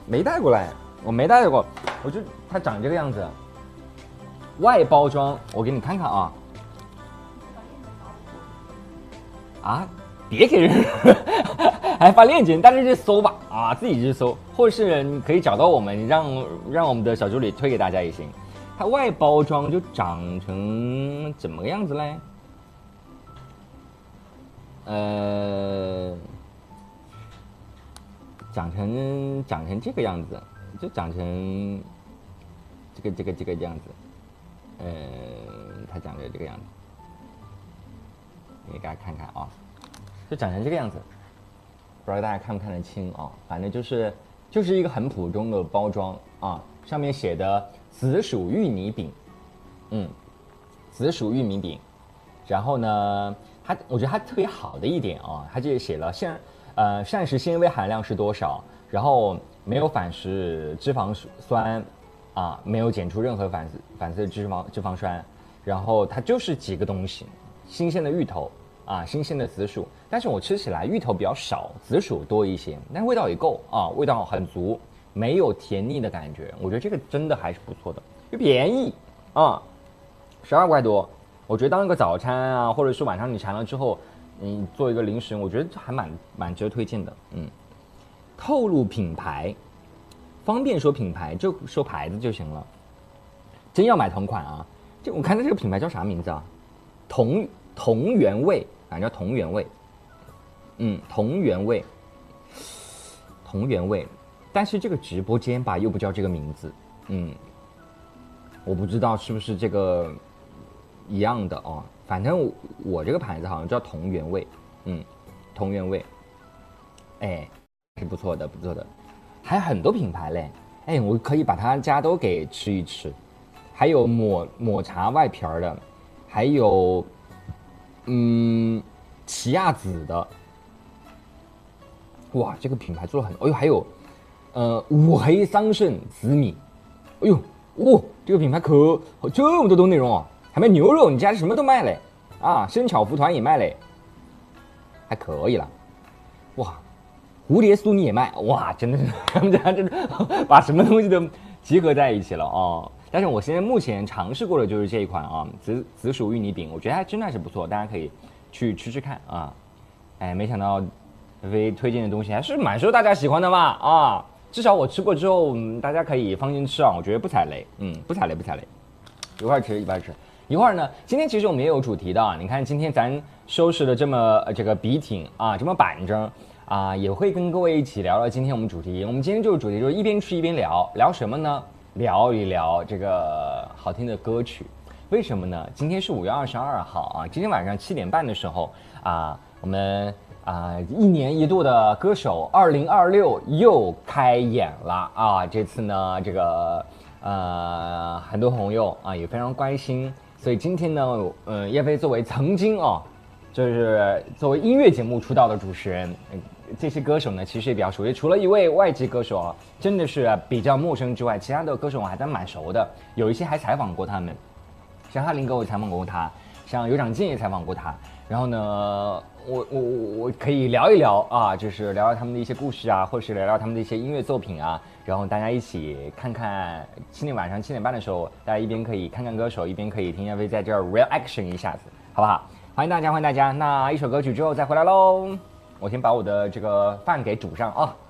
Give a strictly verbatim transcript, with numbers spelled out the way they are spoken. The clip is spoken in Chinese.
没带过来，我没带过，我就它长这个样子。外包装我给你看看啊。啊，别给人还发链接，大家去搜吧啊，自己去搜，或是你可以找到我们，让让我们的小助理推给大家也行。它外包装就长成怎么个样子嘞？呃，长成长成这个样子，就长成这个这个这个样子。呃，它长成这个样子。给大家看看啊，就长成这个样子，不知道大家看不看得清啊？反正就是就是一个很普通的包装啊，上面写的紫薯芋泥饼，嗯，紫薯玉米饼，然后呢，它我觉得它特别好的一点啊，它这里写了膳呃膳食纤维含量是多少，然后没有反式脂肪酸啊，没有检出任何反反式脂肪脂肪酸，然后它就是几个东西。新鲜的芋头啊，新鲜的紫薯，但是我吃起来芋头比较少，紫薯多一些，但是味道也够啊，味道很足，没有甜腻的感觉，我觉得这个真的还是不错的，又便宜啊，十二块多，我觉得当一个早餐啊，或者是晚上你馋了之后，你做一个零食，我觉得还蛮蛮值得推荐的，嗯，透露品牌，方便说品牌就说牌子就行了，真要买同款啊，就我看它这个品牌叫啥名字啊？同同原味啊，叫同原味，嗯，同原味，同原味，但是这个直播间吧又不叫这个名字，嗯，我不知道是不是这个一样的哦，反正 我, 我这个牌子好像叫同原味，嗯，同原味，哎，是不错的，不错的，还有很多品牌嘞，哎，我可以把他家都给吃一吃，还有抹抹茶外皮儿的。还有，嗯，奇亚籽的，哇，这个品牌做了很多。哎呦，还有，呃，五黑桑葚紫米，哎呦，哦，这个品牌可这么多多内容哦，还卖牛肉，你家里什么都卖嘞，啊，生巧福团也卖嘞，还可以了，哇，蝴蝶酥你也卖，哇，真的是他们家真的把什么东西都集合在一起了哦。但是我现在目前尝试过的就是这一款啊，紫紫薯芋泥饼，我觉得还真的是不错，大家可以去吃吃看啊。哎，没想到菲菲推荐的东西还是蛮受大家喜欢的嘛啊，至少我吃过之后，嗯、大家可以放心吃啊，我觉得不踩雷，嗯，不踩雷不踩雷，一块吃一块吃。一会儿呢，今天其实我们也有主题的啊，你看今天咱收拾的这么、呃、这个笔挺啊，这么板正啊，也会跟各位一起聊聊今天我们主题。我们今天就是主题就是一边吃一边聊，聊什么呢？聊一聊这个好听的歌曲，为什么呢？今天是五月二十二号啊，今天晚上七点半的时候啊，我们啊一年一度的歌手二零二六又开演了啊！这次呢，这个呃很多朋友啊也非常关心，所以今天呢，呃叶飞作为曾经啊，就是作为音乐节目出道的主持人。呃这些歌手呢，其实也比较熟悉。除了一位外籍歌手啊，真的是比较陌生之外，其他的歌手我还真蛮熟的。有一些还采访过他们，像哈林哥我采访过他，像有长进也采访过他。然后呢，我我我可以聊一聊啊，就是聊聊他们的一些故事啊，或是聊聊他们的一些音乐作品啊。然后大家一起看看，今天晚上七点半的时候，大家一边可以看看歌手，一边可以听叶飞在这儿 reaction 一下子，好不好？欢迎大家，欢迎大家。那一首歌曲之后再回来喽。我先把我的这个饭给煮上啊。